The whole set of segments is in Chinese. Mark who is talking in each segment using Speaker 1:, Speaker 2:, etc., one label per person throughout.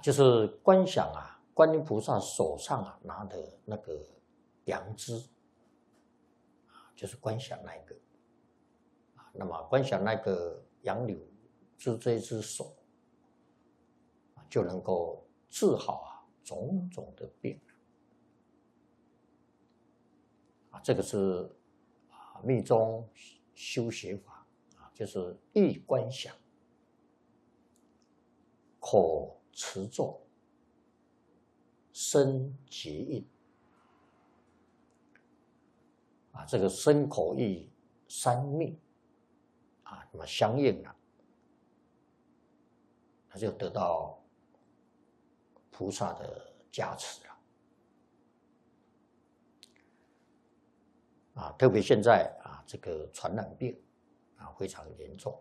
Speaker 1: 就是观想观音菩萨手上拿的那个杨枝，就是观想那个那么观想那个杨柳枝这一只手，就能够治好种种的病。这个是密宗修学法就是意观想，口持咒，身结印这个身口意三密那么相应了，那就得到菩萨的加持了特别现在这个传染病非常严重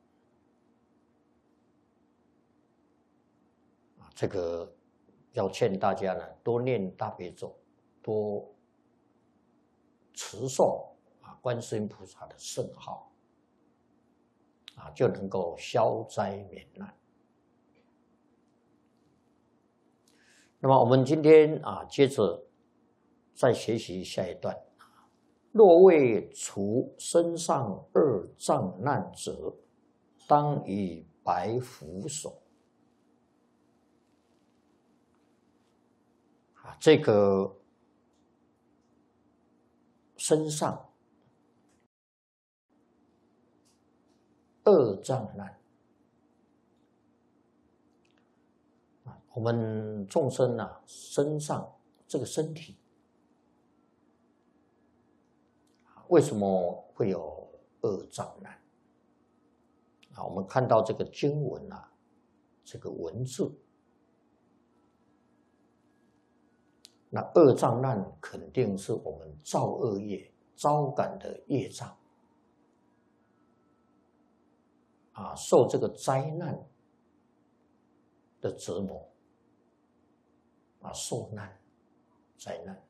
Speaker 1: 这个要劝大家呢多念大悲咒，多持诵观世音菩萨的圣号就能够消灾免难。那么我们今天接着再学习下一段。若为除身上二障难者，当以白拂手。这个身上二障难，我们众生身上这个身体为什么会有二障难我们看到这个经文这个文字，那二障难肯定是我们造恶业招感的业障受这个灾难的折磨受难灾难。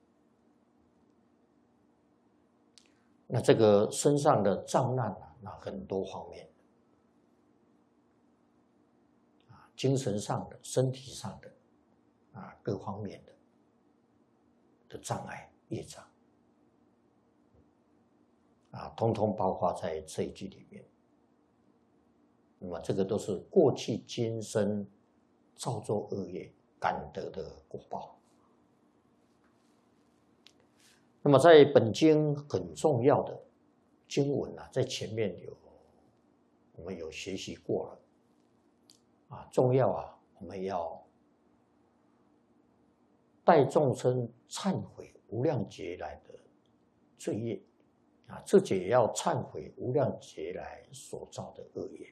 Speaker 1: 那这个身上的障难那很多方面精神上的、身体上的各方面的障碍业障通通包括在这一句里面。那么这个都是过去今生造作恶业感得的果报。那么在本经很重要的经文在前面我们有学习过了重要我们要带众生忏悔无量劫来的罪业自己也要忏悔无量劫来所造的恶业。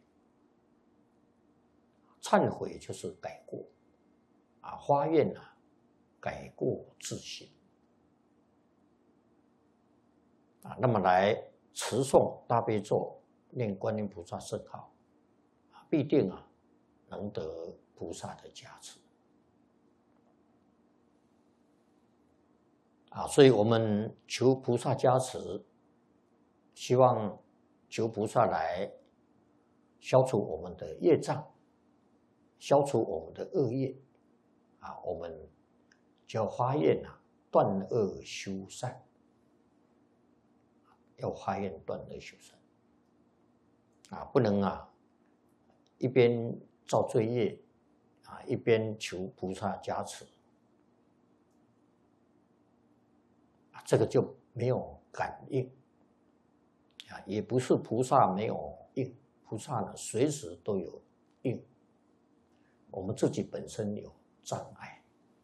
Speaker 1: 忏悔就是改过发愿改过自新那么来持诵大悲咒，念观音菩萨圣号必定能得菩萨的加持所以我们求菩萨加持，希望求菩萨来消除我们的业障，消除我们的恶业我们就要发愿断恶修善，要发愿断恶修善不能一边造罪业一边求菩萨加持这个就没有感应也不是菩萨没有应，菩萨随时都有应，我们自己本身有障碍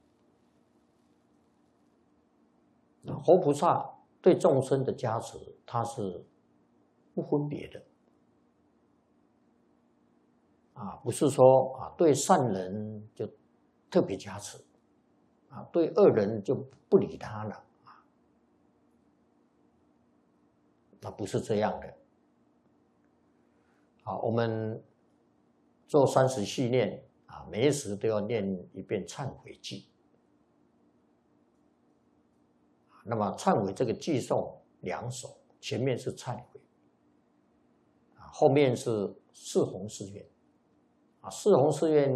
Speaker 1: 活菩萨对众生的加持他是不分别的不是说对善人就特别加持对恶人就不理他了那不是这样的我们做30系念每一时都要念一遍忏悔偈那么忏悔这个偈颂2首，前面是忏悔后面是四弘誓愿四弘誓愿